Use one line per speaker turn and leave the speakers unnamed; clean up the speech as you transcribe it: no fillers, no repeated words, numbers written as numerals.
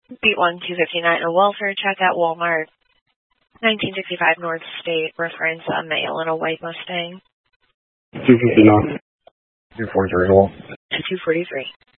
Beat 1259, a welfare check at Walmart. 1965 North State, reference a male in a white Mustang.
259. 243.
243.